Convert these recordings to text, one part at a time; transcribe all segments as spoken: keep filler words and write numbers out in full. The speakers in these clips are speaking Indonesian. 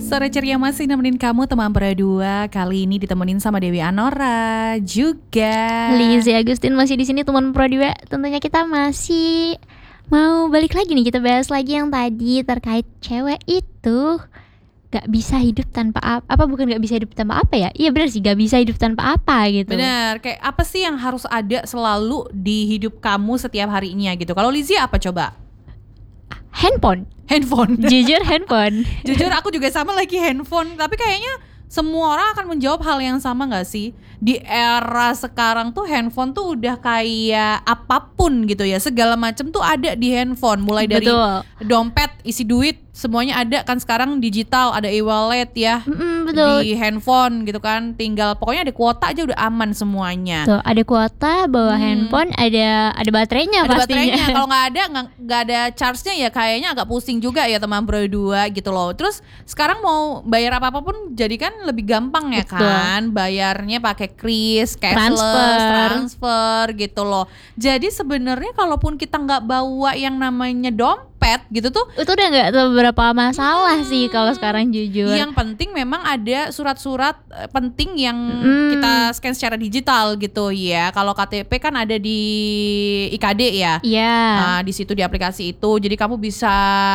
Sore ceria masih nemenin kamu teman berdua. Kali ini ditemenin sama Dewi Anora juga Lizzy Agustin masih di sini teman berdua. Tentunya kita masih mau balik lagi nih, kita bahas lagi yang tadi terkait cewek itu gak bisa hidup tanpa apa, apa bukan gak bisa hidup tanpa apa ya? Iya benar sih, gak bisa hidup tanpa apa gitu. Benar, kayak apa sih yang harus ada selalu di hidup kamu setiap harinya gitu. Kalau Lizzy apa coba? Handphone. Handphone. Jujur handphone. Jujur aku juga sama lagi handphone. Tapi kayaknya semua orang akan menjawab hal yang sama gak sih? Di era sekarang tuh handphone tuh udah kayak apapun gitu ya. Segala macam tuh ada di handphone. Mulai dari Betul. dompet, isi duit, semuanya ada kan sekarang digital. Ada e-wallet ya. Mm-mm, betul. Di handphone gitu kan. Tinggal pokoknya ada kuota aja udah aman semuanya. Tuh, ada kuota, bawa hmm. handphone, ada ada baterainya ada pastinya. baterainya. Kalau nggak ada nggak nggak ada charge-nya ya kayaknya agak pusing juga ya teman berdua gitu loh. Terus sekarang mau bayar apa apapun jadi kan lebih gampang ya. Betul. Kan bayarnya pakai kris, cashless, transfer. transfer gitu loh. Jadi sebenarnya kalaupun kita nggak bawa yang namanya dompet gitu tuh, itu udah nggak seberapa masalah hmm, sih kalau sekarang jujur. Yang penting memang ada surat-surat penting yang hmm. kita scan secara digital gitu ya. Kalau K T P kan ada di I K D ya. Iya. Nah, di situ di aplikasi itu. Jadi kamu bisa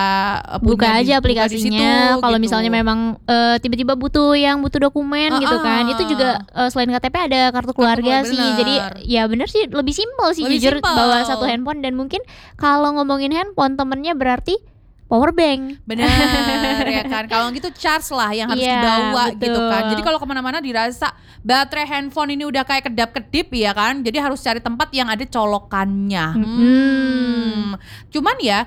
buka aja di, aplikasinya. Kalau gitu. Misalnya memang uh, tiba-tiba butuh yang butuh dokumen uh, gitu kan. Itu juga uh, selain K T P ada kartu keluarga kartu sih. Bener. Jadi ya bener sih, lebih simpel sih lebih jujur simple. Bawa satu handphone. Dan mungkin kalau ngomongin handphone temennya berarti power bank. Benar ya kan. Kalau gitu charge lah yang harus yeah, dibawa betul. Gitu kan. Jadi kalau kemana-mana dirasa baterai handphone ini udah kayak kedap-kedip ya kan. Jadi harus cari tempat yang ada colokannya. Mm-hmm. hmm. Cuman ya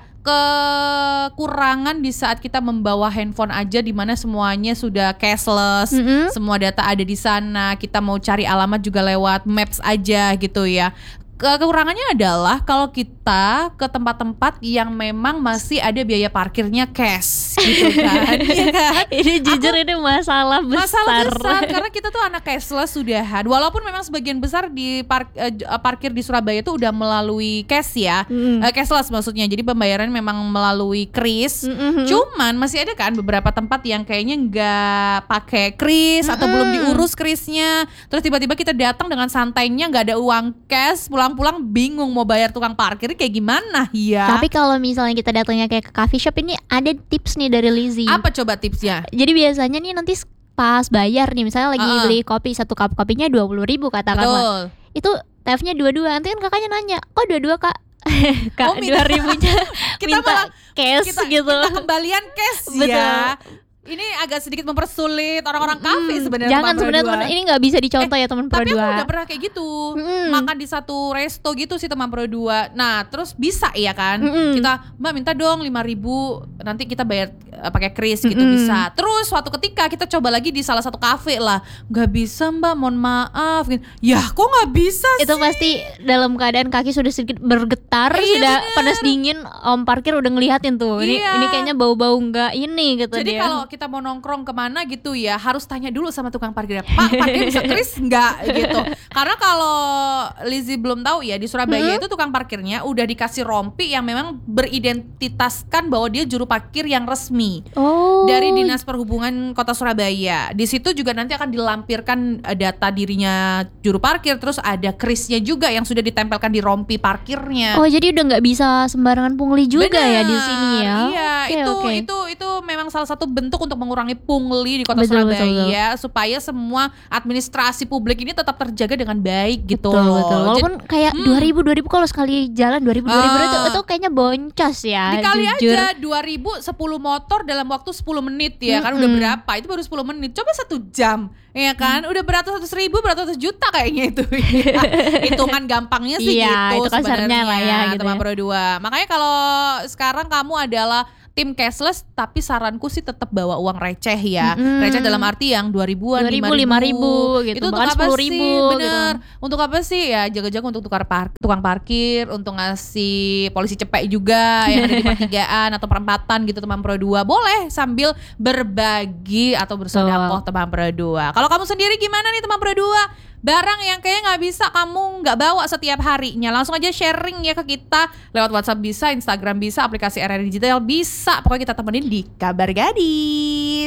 kekurangan di saat kita membawa handphone aja di mana semuanya sudah cashless, mm-hmm. semua data ada di sana. Kita mau cari alamat juga lewat maps aja gitu ya. Kekurangannya adalah kalau kita ke tempat-tempat yang memang masih ada biaya parkirnya cash gitu kan. Ya kan? Ini jujur Aku, ini masalah besar. Masalah besar karena kita tuh anak cashless sudahan. Walaupun memang sebagian besar di park, uh, parkir di Surabaya tuh udah melalui cash ya. Mm. Uh, cashless maksudnya. Jadi pembayaran memang melalui kris. Mm-hmm. Cuman masih ada kan beberapa tempat yang kayaknya nggak pakai kris mm-hmm. atau belum diurus krisnya. Terus tiba-tiba kita datang dengan santainya nggak ada uang cash, pulang pulang bingung mau bayar tukang parkir kayak gimana ya. Tapi kalau misalnya kita datangnya kayak ke coffee shop, ini ada tips nih dari Lizzy. Apa coba tipsnya? Jadi biasanya nih nanti pas bayar nih, misalnya lagi uh-uh. beli kopi, satu cup kopinya dua puluh ribu katakanlah. Itu T F-nya dua-dua. Nanti kan kakaknya nanya, kok dua-dua kak? Kak, oh, minta, dua ribunya kita minta malah, cash kita, gitu. Kita kembalian cash ya. Ini agak sedikit mempersulit orang-orang kafe hmm, sebenarnya. Jangan sebenarnya teman, ini nggak bisa dicontoh eh, ya teman pro dua. Tapi aku udah pernah kayak gitu, hmm. makan di satu resto gitu sih teman pro dua. Nah terus bisa ya kan, hmm. kita mbak minta dong lima ribu, nanti kita bayar uh, pakai kris gitu hmm. bisa. Terus suatu ketika kita coba lagi di salah satu kafe lah, nggak bisa mbak, mohon maaf. Ya kok nggak bisa sih? Itu pasti dalam keadaan kaki sudah sedikit bergetar, eh, sudah bener. Panas dingin, om parkir udah ngeliatin tuh. Ini iya. ini kayaknya bau-bau nggak ini gitu. Jadi dia. Kalau kita mau nongkrong kemana gitu ya harus tanya dulu sama tukang parkir, Pak parkir bisa kris nggak gitu. Karena kalau Lizzy belum tahu ya, di Surabaya hmm? itu tukang parkirnya udah dikasih rompi yang memang beridentitaskan bahwa dia juru parkir yang resmi oh. dari Dinas Perhubungan Kota Surabaya. Di situ juga nanti akan dilampirkan data dirinya juru parkir, terus ada krisnya juga yang sudah ditempelkan di rompi parkirnya. Oh jadi udah nggak bisa sembarangan pungli juga. Bener, ya di sini ya. Iya okay, itu okay. itu itu memang salah satu bentuk untuk mengurangi pungli di Kota betul, Surabaya betul, betul. supaya semua administrasi publik ini tetap terjaga dengan baik gitu betul, loh. Betul. Walaupun Jadi, kayak hmm. dua ribu dua ribu kalau sekali jalan dua ribu dua ribu uh, itu, itu kayaknya boncos ya. Dikali jujur. aja dua ribu sepuluh motor dalam waktu sepuluh menit ya, hmm, kan udah berapa? Itu baru sepuluh menit. Coba satu jam. Ya kan, hmm. udah beratus-ratus ribu, beratus juta kayaknya itu. Hitungan gampangnya sih iya, gitu itu kasarnya lah ya, gitu teman ya. pro dua. Makanya kalau sekarang kamu adalah tim cashless, tapi saranku sih tetap bawa uang receh ya. Mm-hmm. Receh dalam arti yang dua ribuan, dua ribu, lima ribu gitu. Itu untuk apa sepuluh sih? Ribu, Bener. Gitu. Untuk apa sih? Ya jaga-jaga untuk tukar par- tukang parkir, untuk ngasih polisi cepek juga yang ada di pertigaan atau perempatan gitu teman pro dua. Boleh sambil berbagi atau bersedekah teman pro dua. Kalau kamu sendiri gimana nih teman pro dua? Barang yang kayaknya gak bisa kamu gak bawa setiap harinya, langsung aja sharing ya ke kita lewat WhatsApp bisa, Instagram bisa, aplikasi R R Digital bisa. Pokoknya kita temenin di Kabar Gadis.